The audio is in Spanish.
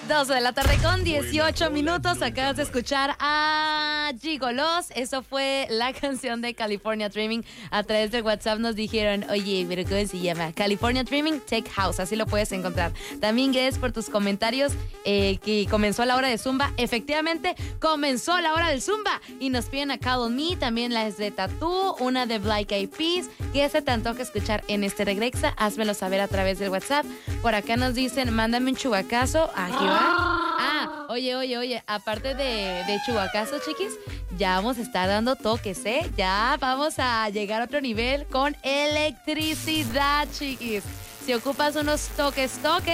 12 de la tarde con 18 minutos. Acabas de escuchar a Gigolos. Eso fue la canción de California Dreaming. A través de WhatsApp nos dijeron, oye, pero ¿cómo se llama? California Dreaming Tech House. Así lo puedes encontrar. También gracias por tus comentarios que comenzó la hora de Zumba. Efectivamente, comenzó la hora del Zumba. Y nos piden a Call on Me, también las de Tattoo, una de Black Eyed Peas. ¿Qué se te antoja escuchar en este Regrexa? Házmelo saber a través del WhatsApp. Por acá nos dicen, mándame un chubacazo. Aquí va. Oye, aparte de chubacazo, chiquis, ya vamos a estar dando toques, ¿eh? Ya vamos a llegar a otro nivel con electricidad, chiquis. Si ocupas unos toques,